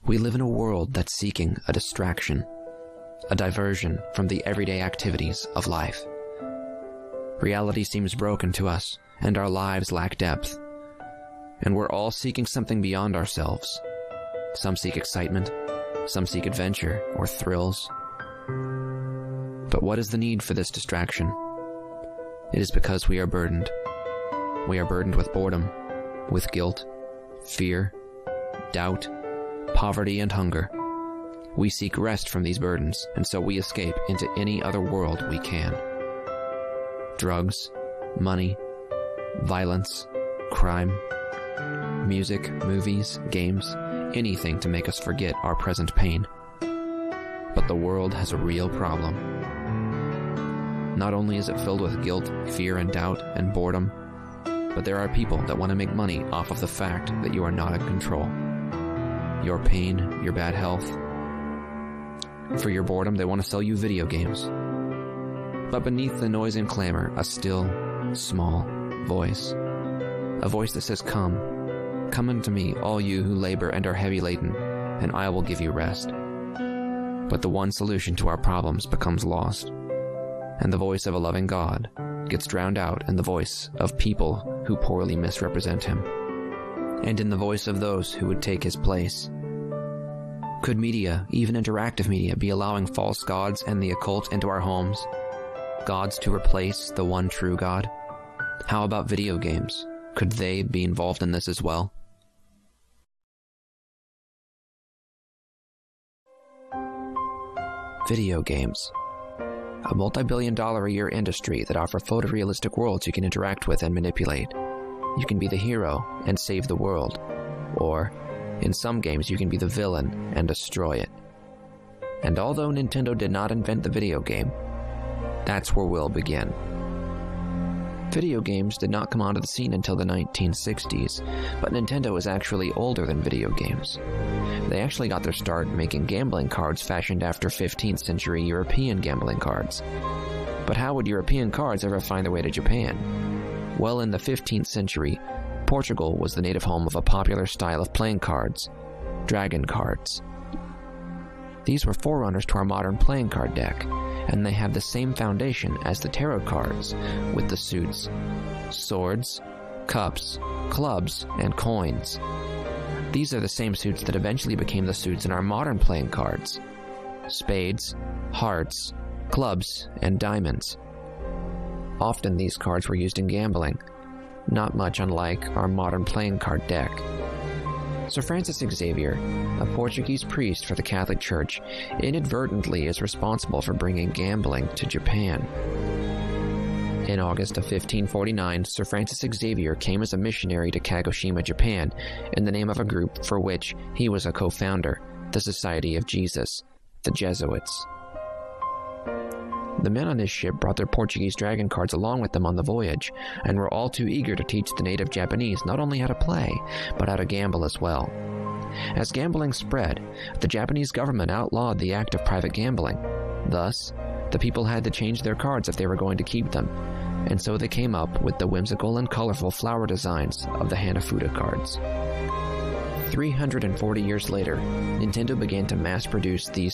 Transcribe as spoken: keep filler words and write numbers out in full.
We live in a world that's seeking a distraction, a diversion from the everyday activities of life. Reality seems broken to us, and our lives lack depth. And we're all seeking something beyond ourselves. Some seek excitement, some seek adventure or thrills. But what is the need for this distraction? It is because we are burdened. We are burdened with boredom, with guilt, fear, doubt, poverty, and hunger. We seek rest from these burdens, and so we escape into any other world we can. Drugs, money, violence, crime, music, movies, games, anything to make us forget our present pain. But the world has a real problem. Not only is it filled with guilt, fear, and doubt, and boredom, but there are people that want to make money off of the fact that you are not in control. Your pain, your bad health. For your boredom, they want to sell you video games. But beneath the noise and clamor, a still, small voice. A voice that says, "Come, come unto me, all you who labor and are heavy laden, and I will give you rest." But the one solution to our problems becomes lost, and the voice of a loving God gets drowned out in the voice of people who poorly misrepresent him, and in the voice of those who would take his place. Could media, even interactive media, be allowing false gods and the occult into our homes? Gods to replace the one true God? How about video games? Could they be involved in this as well? Video games. A multi-billion dollar a year industry that offer photorealistic worlds you can interact with and manipulate. You can be the hero and save the world, or in some games you can be the villain and destroy it. And although Nintendo did not invent the video game, that's where we'll begin. Video games did not come onto the scene until the nineteen sixties, but Nintendo is actually older than video games. They actually got their start making gambling cards fashioned after fifteenth century European gambling cards. But how would European cards ever find their way to Japan? Well, in the fifteenth century, Portugal was the native home of a popular style of playing cards, dragon cards. These were forerunners to our modern playing card deck, and they had the same foundation as the tarot cards, with the suits, swords, cups, clubs, and coins. These are the same suits that eventually became the suits in our modern playing cards: spades, hearts, clubs, and diamonds. Often these cards were used in gambling, not much unlike our modern playing card deck. Sir Francis Xavier, a Portuguese priest for the Catholic Church, inadvertently is responsible for bringing gambling to Japan. In August of fifteen forty-nine, Sir Francis Xavier came as a missionary to Kagoshima, Japan, in the name of a group for which he was a co-founder, the Society of Jesus, the Jesuits. The men on his ship brought their Portuguese dragon cards along with them on the voyage, and were all too eager to teach the native Japanese not only how to play, but how to gamble as well. As gambling spread, the Japanese government outlawed the act of private gambling. Thus, the people had to change their cards if they were going to keep them, and so they came up with the whimsical and colorful flower designs of the Hanafuda cards. three hundred forty years later, Nintendo began to mass-produce these